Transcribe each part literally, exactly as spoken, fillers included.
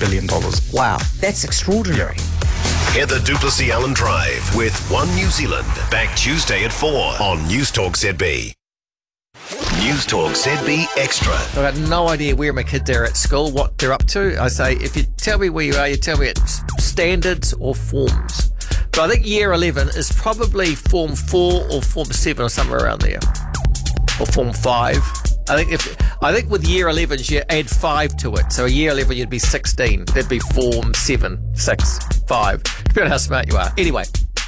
billion dollars. Wow, that's extraordinary. Heather du Plessis-Allen Drive with One New Zealand. Back Tuesday at four on News Talk Z B. News Talk Z B Extra. I've got no idea where my kids are at school, what they're up to. I say, if you tell me where you are, you tell me it's standards or forms. But I think year eleven is probably form four or form seven or somewhere around there. Or form five. I think if I think with year elevens you add five to it. So a year eleven you'd be sixteen. That'd be form seven, six, five. Depending on how smart you are. Anyway.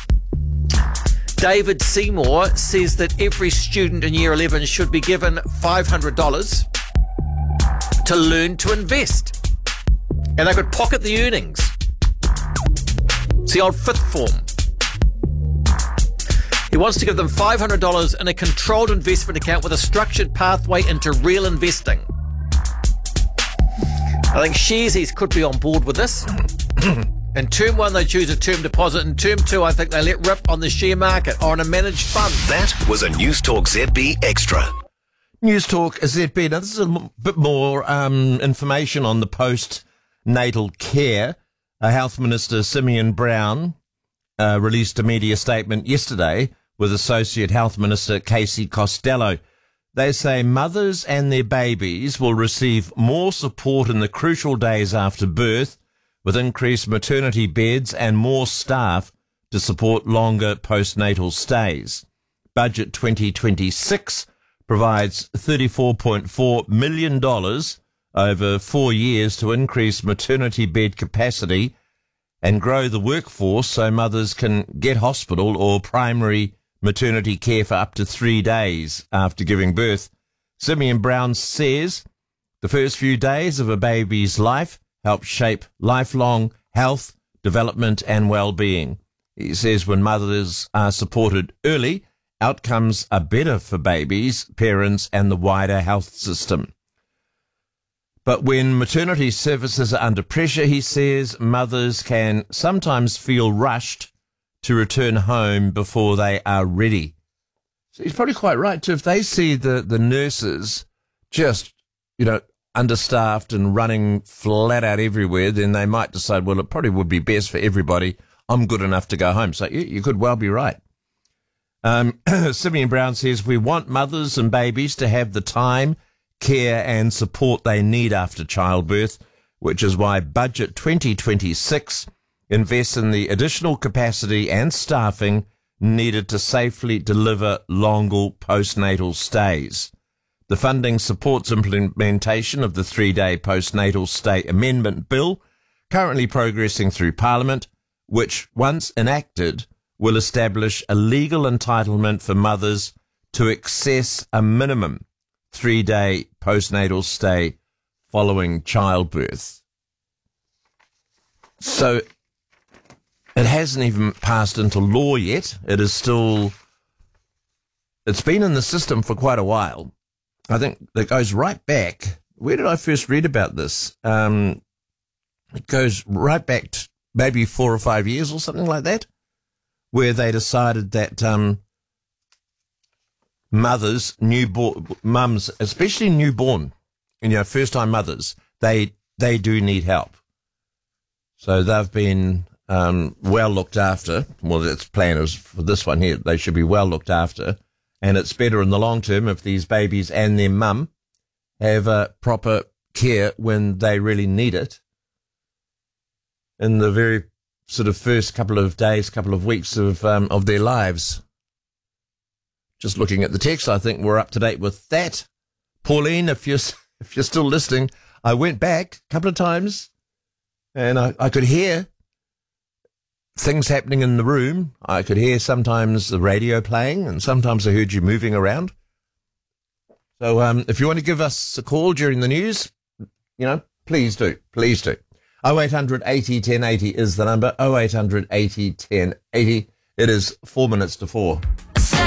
David Seymour says that every student in year eleven should be given five hundred dollars to learn to invest. And they could pocket the earnings. It's the old fifth form. He wants to give them five hundred dollars in a controlled investment account with a structured pathway into real investing. I think Sharesies could be on board with this. In term one, they choose a term deposit. In term two, I think they let rip on the share market or on a managed fund. That was a News Talk Z B Extra. News Talk Z B. Now, this is a m- bit more um, information on the post-natal care. Uh, Health Minister Simeon Brown uh, released a media statement yesterday with Associate Health Minister Casey Costello. They say mothers and their babies will receive more support in the crucial days after birth, with increased maternity beds and more staff to support longer postnatal stays. Budget twenty twenty-six provides thirty-four point four million dollars over four years to increase maternity bed capacity and grow the workforce so mothers can get hospital or primary maternity care for up to three days after giving birth. Simeon Brown says the first few days of a baby's life help shape lifelong health, development and well-being. He says when mothers are supported early, outcomes are better for babies, parents and the wider health system. But when maternity services are under pressure, he says mothers can sometimes feel rushed to return home before they are ready. So he's probably quite right too. If they see the, the nurses just, you know, understaffed and running flat out everywhere, then they might decide, well, it probably would be best for everybody. I'm good enough to go home. So you, you could well be right. Um, Simeon Brown says, we want mothers and babies to have the time, care and support they need after childbirth, which is why Budget twenty twenty-six invests in the additional capacity and staffing needed to safely deliver longer postnatal stays. The funding supports implementation of the three-day postnatal stay amendment bill, currently progressing through Parliament, which, once enacted, will establish a legal entitlement for mothers to access a minimum three-day postnatal stay following childbirth. So it hasn't even passed into law yet. It is still, it's been in the system for quite a while. I think it goes right back. Where did I first read about this? Um, it goes right back to maybe four or five years or something like that, where they decided that um, mothers, newborn mums, especially newborn, you know, first-time mothers, they they do need help. So they've been um, well looked after. Well, that's plan is for this one here. They should be well looked after. And it's better in the long term if these babies and their mum have uh, proper care when they really need it. In the very sort of first couple of days, couple of weeks of um, of their lives. Just looking at the text, I think we're up to date with that. Pauline, if you're if you're still listening, I went back a couple of times, and I, I could hear things happening in the room. I could hear sometimes the radio playing, and sometimes I heard you moving around. So um, if you want to give us a call during the news, you know, please do. Please do. oh eight hundred eighty ten eighty is the number. oh eight hundred eighty ten eighty. It is four minutes to four.